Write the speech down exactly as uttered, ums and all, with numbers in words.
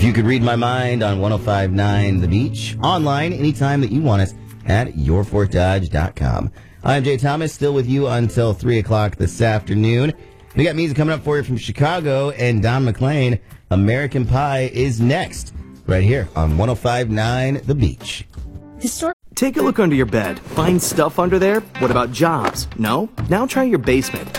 You could read my mind on one oh five point nine The Beach, online anytime that you want us at your fort dodge dot com. I'm Jay Thomas, still with you until three o'clock this afternoon. We got music coming up for you from Chicago, and Don McLean, American Pie, is next, right here on one oh five point nine The Beach. Histor- Take a look under your bed. Find stuff under there? What about jobs? No? Now try your basement.